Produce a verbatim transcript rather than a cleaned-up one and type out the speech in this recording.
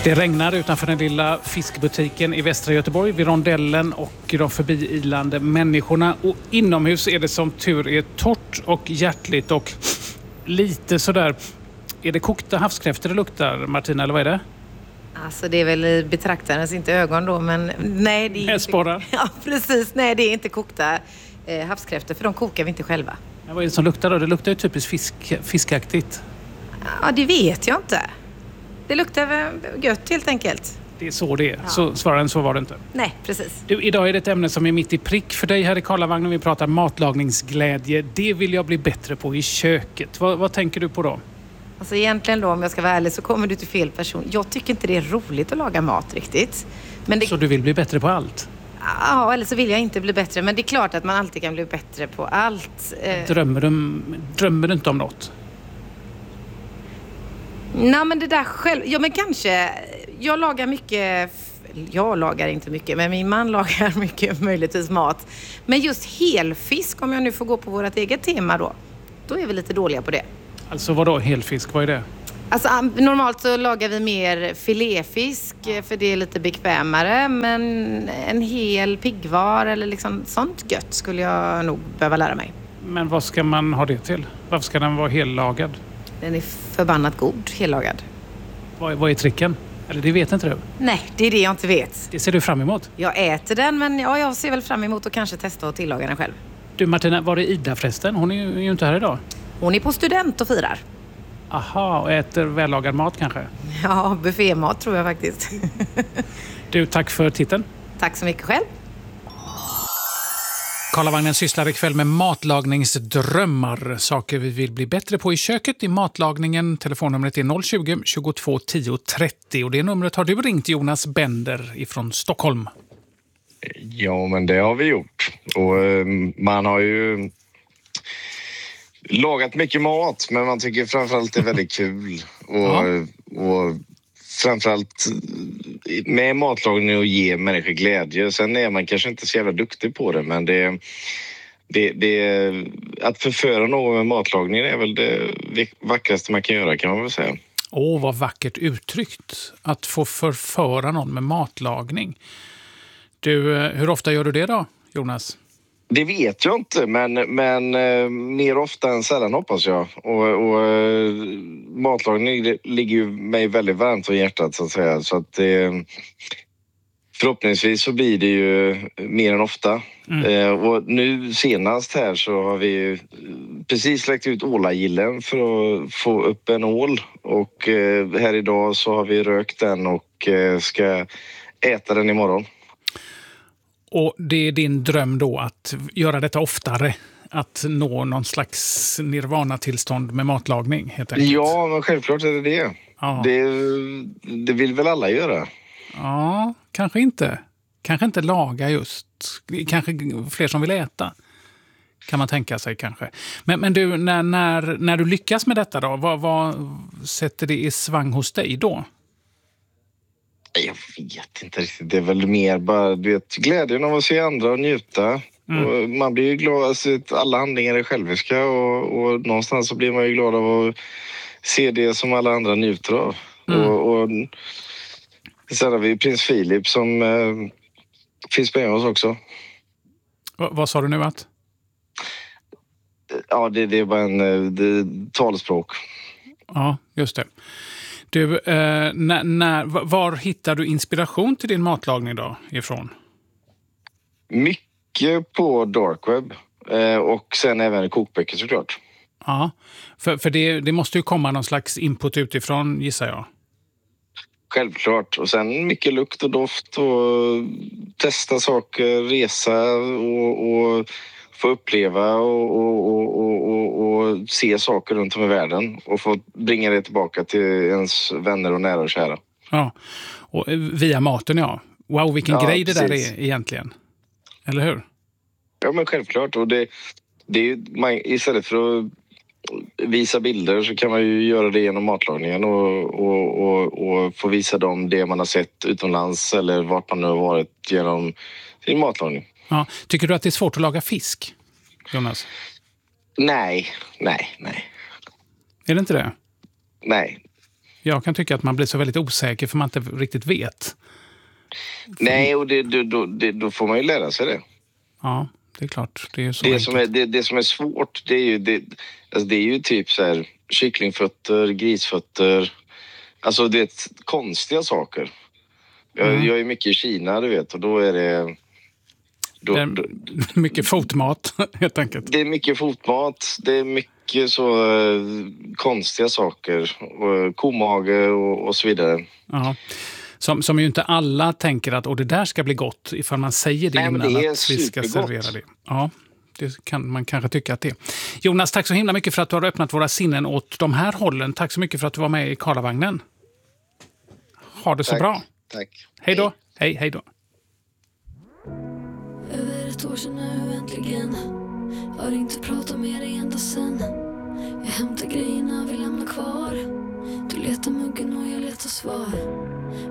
Det regnar utanför den lilla fiskbutiken i västra Göteborg vid rondellen och de förbiilande människorna. Och inomhus är det som tur är torrt och hjärtligt och lite sådär. Är det kokta havskräftor det luktar, Martina, eller vad är det? Alltså det är väl i betraktarens inte ögon då, men nej det är inte... Ja, precis. Nej, det är inte kokta eh, havskräftor, för de kokar vi inte själva. Men vad är det som luktar då? Det luktar ju typiskt fisk, fiskaktigt. Ja, det vet jag inte. Det luktar gött helt enkelt. Det är så det är. Ja. Så svarar än så var det inte. Nej, precis. Du, idag är det ett ämne som är mitt i prick för dig här i Karlavagnen. Vi pratar matlagningsglädje. Det vill jag bli bättre på i köket. Vad, vad tänker du på då? Alltså egentligen då, om jag ska vara ärlig, så kommer du till fel person. Jag tycker inte det är roligt att laga mat riktigt. Men det... Så du vill bli bättre på allt? Ja, eller så vill jag inte bli bättre. Men det är klart att man alltid kan bli bättre på allt. Drömmer du, drömmer du inte om något? Nej, men det där själv... Ja, men kanske... Jag lagar mycket... Jag lagar inte mycket, men min man lagar mycket möjligtvis mat. Men just helfisk, om jag nu får gå på vårt eget tema då, då är vi lite dåliga på det. Alltså vad då helfisk? Vad är det? Alltså normalt så lagar vi mer filéfisk för det är lite bekvämare. Men en hel piggvar eller liksom sånt gött skulle jag nog behöva lära mig. Men vad ska man ha det till? Varför ska den vara hellagad? Den är förbannat god, hellagad. Vad, vad är tricken? Eller det vet inte du? Nej, det är det jag inte vet. Det ser du fram emot? Jag äter den, men ja, jag ser väl fram emot att kanske testa och tillaga den själv. Du Martina, var är Ida förresten? Hon är ju inte här idag. Hon är på student och firar. Aha, och äter vällagad mat kanske? Ja, buffémat tror jag faktiskt. Du, tack för titeln. Tack så mycket själv. Karlavagnen sysslar ikväll med matlagningsdrömmar. Saker vi vill bli bättre på i köket i matlagningen. Telefonnumret är noll tjugo, tjugotvå, tio, trettio. Och det numret har du ringt Jonas Bender ifrån Stockholm. Ja, men det har vi gjort. Och man har ju lagat mycket mat, men man tycker framförallt det är väldigt kul. Och, ja. och framförallt med matlagning och ge människor glädje. Sen är man kanske inte så jävla duktig på det, men det, det, det att förföra någon med matlagning är väl det vackraste man kan göra, kan man väl säga. Åh, vad vackert uttryckt. Att få förföra någon med matlagning. Du, hur ofta gör du det då, Jonas? Det vet jag inte, men, men eh, mer ofta än sällan hoppas jag. Och, och eh, matlagning ligger ju mig väldigt varmt om hjärtat så att säga. Så att eh, förhoppningsvis så blir det ju mer än ofta. Mm. Eh, och nu senast här så har vi precis lagt ut ålagillen för att få upp en ål. Och eh, här idag så har vi rökt den och eh, ska äta den imorgon. Och det är din dröm då att göra detta oftare? Att nå någon slags nirvana-tillstånd med matlagning helt enkelt? Ja, men självklart är det det. Ja. Det, det vill väl alla göra? Ja, kanske inte. Kanske inte laga just. Kanske fler som vill äta. Kan man tänka sig kanske. Men, men du, när, när, när du lyckas med detta då, vad, vad sätter det i svang hos dig då? Jag vet inte riktigt. Det är väl mer bara, du vet, glädjen av att se andra och njuta. Mm. Och man blir ju glad, alltså, alla handlingar är själviska och, och någonstans så blir man ju glad av att se det som alla andra njuter av. Mm. Och, och sen har vi prins Philip som eh, finns med oss också. V- vad sa du nu att? Ja, det, det är bara en det är talspråk. Ja, just det. Du, eh, när, när, var hittar du inspiration till din matlagning då ifrån? Mycket på dark web eh, och sen även kokböcker såklart. Ja, för, för det, det måste ju komma någon slags input utifrån, gissar jag. Självklart. Och sen mycket lukt och doft och testa saker, resa och, och få uppleva och, och, och, och, och se saker runt om i världen och få bringa det tillbaka till ens vänner och nära och kära. Ja, och via maten, ja. Wow, vilken ja, grej det precis. Där är egentligen. Eller hur? Ja, men självklart. Och det, det är ju, man, istället för att visa bilder så kan man ju göra det genom matlagningen och, och, och, och få visa dem det man har sett utomlands eller vart man nu har varit genom sin matlagning. Ja. Tycker du att det är svårt att laga fisk, Jonas? Nej, nej, nej. Är det inte det? Nej. Jag kan tycka att man blir så väldigt osäker för man inte riktigt vet. Nej, och det, det, då, det, då får man ju lära sig det. Ja, det är klart. Det är så det, som är, det, det som är svårt, det är ju, det, alltså det är ju typ så här kycklingfötter, grisfötter. Alltså det är konstiga saker. Jag, mm. jag är mycket i Kina, du vet, och då är det... Då, det är då, mycket fotmat, helt enkelt. Det är mycket fotmat, det är mycket så uh, konstiga saker. Och komage och, och så vidare. Ja. Som, som ju inte alla tänker att och det där ska bli gott ifall man säger det. Nej, innan det att vi ska servera det. Ja, det kan man kanske tycka att det är. Jonas, tack så himla mycket för att du har öppnat våra sinnen åt de här hållen. Tack så mycket för att du var med i Karlavagnen. Ha det så tack, bra. Tack. Hej då. Hej, hej då. Över ett år sedan nu äntligen. Har inte pratat med dig ända sen. Jag hämtar grejerna vi lämnar kvar. Du letar muggen och jag letar svar.